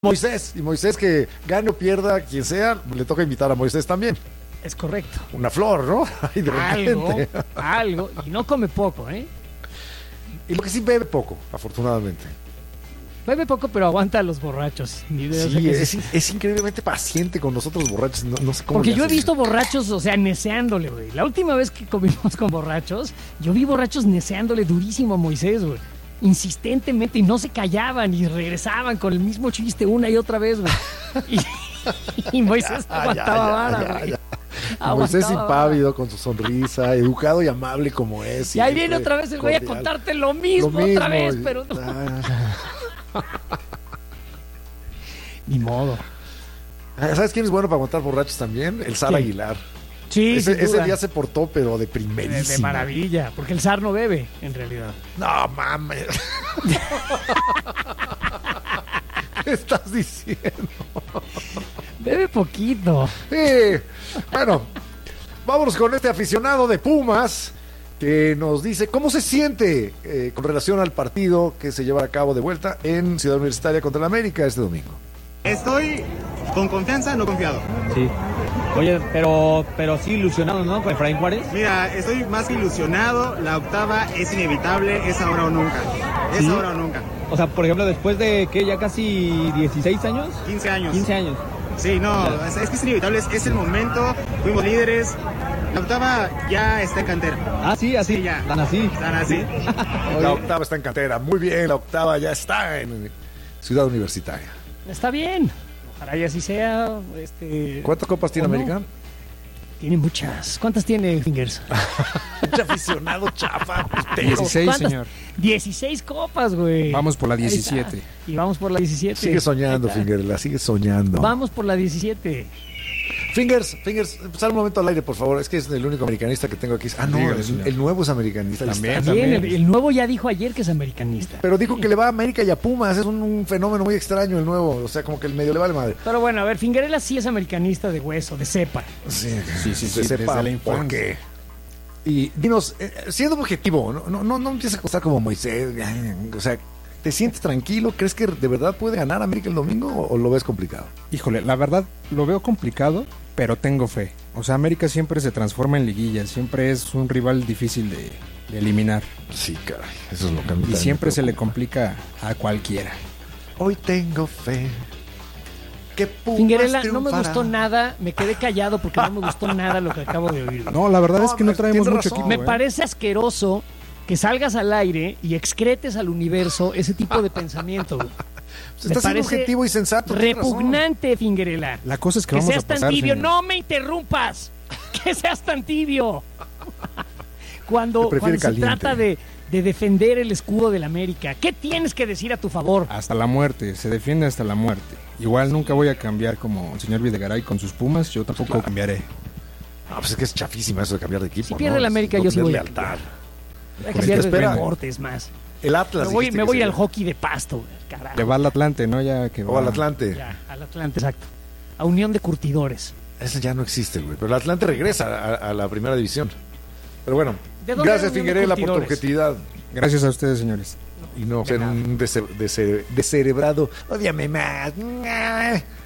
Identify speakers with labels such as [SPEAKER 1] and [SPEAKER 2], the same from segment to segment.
[SPEAKER 1] Moisés, y Moisés, que gane o pierda quien sea, le toca invitar a Moisés también.
[SPEAKER 2] Es correcto.
[SPEAKER 1] Una flor, ¿no? Ay, de repente.
[SPEAKER 2] Algo, y no come poco, ¿eh?
[SPEAKER 1] Y lo que sí bebe poco, afortunadamente.
[SPEAKER 2] Bebe poco, pero aguanta a los borrachos.
[SPEAKER 1] Sí, es increíblemente paciente con nosotros los borrachos, no sé cómo.
[SPEAKER 2] Porque yo he visto borrachos, o sea, neceándole, güey. La última vez que comimos con borrachos, yo vi borrachos neceándole durísimo a Moisés, güey. Insistentemente, y no se callaban y regresaban con el mismo chiste una y otra vez, güey. Y Moisés aguantaba vara, güey.
[SPEAKER 1] Moisés impávido, con su sonrisa, educado y amable como es.
[SPEAKER 2] Y ahí viene otra vez el güey a contarte lo mismo otra vez, pero no. Ni modo.
[SPEAKER 1] ¿Sabes quién es bueno para aguantar borrachos también? El Zar Aguilar.
[SPEAKER 2] Sí,
[SPEAKER 1] ese día se portó, pero de primerísimo.
[SPEAKER 2] De maravilla, porque el zar no bebe, en realidad.
[SPEAKER 1] No, mames. ¿Qué estás diciendo?
[SPEAKER 2] Bebe poquito.
[SPEAKER 1] Sí. Bueno, vámonos con este aficionado de Pumas que nos dice cómo se siente con relación al partido que se llevará a cabo de vuelta en Ciudad Universitaria contra el América este domingo.
[SPEAKER 3] Estoy con confianza, no confiado.
[SPEAKER 4] Sí. Oye, pero sí ilusionado, ¿no? Con Efraín Juárez.
[SPEAKER 3] Mira, estoy más que ilusionado. La octava es inevitable, es ahora o nunca. Es ahora o nunca.
[SPEAKER 4] O sea, por ejemplo, después de que ya casi 16 años.
[SPEAKER 3] 15 años.
[SPEAKER 4] 15 años.
[SPEAKER 3] Sí, no, es que es inevitable, es el momento. Fuimos líderes. La octava ya está en cantera.
[SPEAKER 4] Ah, sí, así.
[SPEAKER 3] Sí, ya.
[SPEAKER 4] Tan así.
[SPEAKER 1] La octava está en cantera. Muy bien, la octava ya está en Ciudad Universitaria.
[SPEAKER 2] Está bien. Ojalá y así sea.
[SPEAKER 1] ¿Cuántas copas tiene América? No?
[SPEAKER 2] Tiene muchas. ¿Cuántas tiene Fingers?
[SPEAKER 1] Mucho aficionado chafa.
[SPEAKER 5] 16, señor.
[SPEAKER 2] 16 copas, güey.
[SPEAKER 5] Vamos por la 17.
[SPEAKER 2] Y vamos por la 17.
[SPEAKER 1] Sigue soñando, Fingers, la sigue soñando.
[SPEAKER 2] Vamos por la 17.
[SPEAKER 1] Fingers, sal un momento al aire, por favor. Es que es el único americanista que tengo aquí. Ah, no, el nuevo es americanista.
[SPEAKER 2] También. El nuevo ya dijo ayer que es americanista.
[SPEAKER 1] Pero dijo que le va a América y a Pumas. Es un fenómeno muy extraño el nuevo. O sea, como que el medio le vale madre.
[SPEAKER 2] Pero bueno, a ver, Fingerella sí es americanista de hueso, de cepa.
[SPEAKER 1] Sí, de cepa. ¿Por qué? Y dinos, siendo objetivo, no empieza a costar como Moisés. O sea, ¿te sientes tranquilo? ¿Crees que de verdad puede ganar América el domingo o lo ves complicado?
[SPEAKER 5] Híjole, la verdad lo veo complicado, pero tengo fe. O sea, América siempre se transforma en liguilla, siempre es un rival difícil de eliminar.
[SPEAKER 1] Sí, caray, eso es lo que a mí
[SPEAKER 5] y siempre se le complica a cualquiera.
[SPEAKER 1] Hoy tengo fe.
[SPEAKER 2] Fingerella, no me gustó nada, me quedé callado porque no me gustó nada lo que acabo de oír.
[SPEAKER 5] No, la verdad es que no traemos mucho equipo.
[SPEAKER 2] Me parece asqueroso que salgas al aire y excretes al universo ese tipo de pensamiento.
[SPEAKER 1] Estás siendo objetivo y sensato.
[SPEAKER 2] Repugnante, Fingerella.
[SPEAKER 5] La cosa es que vamos a pasar.
[SPEAKER 2] Que seas tan tibio, no me interrumpas. Que seas tan tibio. Cuando se trata de defender el escudo del América, ¿qué tienes que decir a tu favor?
[SPEAKER 5] Hasta la muerte, se defiende hasta la muerte. Igual nunca voy a cambiar como el señor Videgaray con sus Pumas, yo tampoco cambiaré.
[SPEAKER 1] No, pues es que es chafísima eso de cambiar de equipo.
[SPEAKER 2] Si pierde el América, yo sí voy a
[SPEAKER 1] lealtad.
[SPEAKER 2] Hay que cambiar de deportes más.
[SPEAKER 1] El Atlas.
[SPEAKER 2] Me voy al hockey de pasto, carajo.
[SPEAKER 5] Le va al Atlante, ¿no? Ya que
[SPEAKER 1] o al Atlante.
[SPEAKER 2] Ya, al Atlante, exacto. A Unión de Curtidores.
[SPEAKER 1] Ese ya no existe, güey. Pero el Atlante regresa a la primera división. Pero bueno, gracias, Fingerella, por tu objetividad.
[SPEAKER 5] Gracias a ustedes, señores.
[SPEAKER 1] Y no ser un descerebrado. Ódiame más.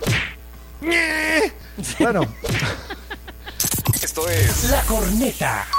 [SPEAKER 1] Bueno.
[SPEAKER 6] Esto es
[SPEAKER 7] La Corneta.